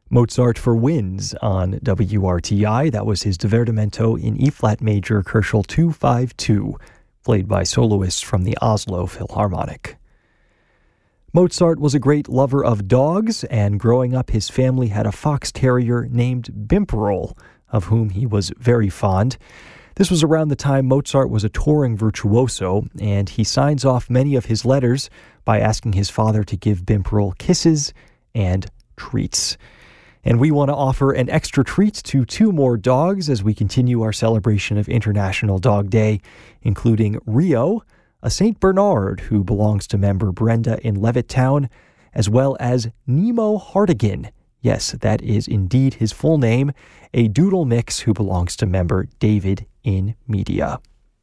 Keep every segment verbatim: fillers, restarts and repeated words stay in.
Mozart for Winds on W R T I. That was his Divertimento in E-flat major, Köchel two five two, played by soloists from the Oslo Philharmonic. Mozart was a great lover of dogs, and growing up his family had a fox terrier named Bimperl, of whom he was very fond. This was around the time Mozart was a touring virtuoso, and he signs off many of his letters by asking his father to give Bimperl kisses and treats. And we want to offer an extra treat to two more dogs as we continue our celebration of International Dog Day, including Rio, a Saint Bernard who belongs to member Brenda in Levittown, as well as Nemo Hartigan. Yes, that is indeed his full name, a doodle mix who belongs to member David in Media.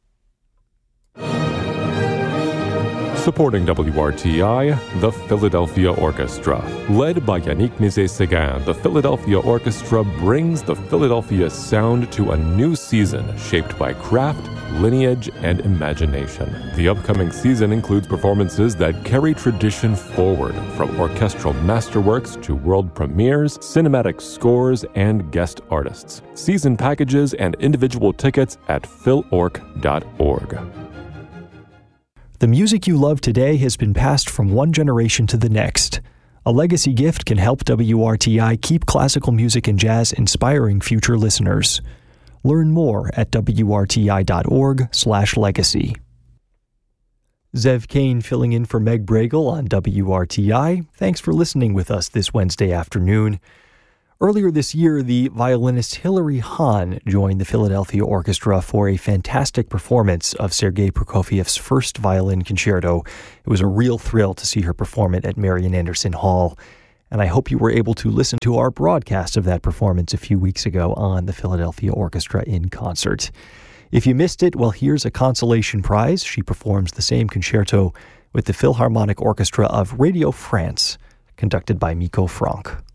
Supporting W R T I, the Philadelphia Orchestra. Led by Yannick Nézet-Séguin, the Philadelphia Orchestra brings the Philadelphia sound to a new season shaped by craft, lineage, and imagination. The upcoming season includes performances that carry tradition forward, from orchestral masterworks to world premieres, cinematic scores, and guest artists. Season packages and individual tickets at phil orc dot org. The music you love today has been passed from one generation to the next. A legacy gift can help W R T I keep classical music and jazz inspiring future listeners. Learn more at W R T I dot org slash legacy. Zev Kane filling in for Meg Bragle on W R T I. Thanks for listening with us this Wednesday afternoon. Earlier this year, the violinist Hilary Hahn joined the Philadelphia Orchestra for a fantastic performance of Sergei Prokofiev's first violin concerto. It was a real thrill to see her perform it at Marian Anderson Hall, and I hope you were able to listen to our broadcast of that performance a few weeks ago on the Philadelphia Orchestra in concert. If you missed it, well, here's a consolation prize. She performs the same concerto with the Philharmonic Orchestra of Radio France, conducted by Miko Franck.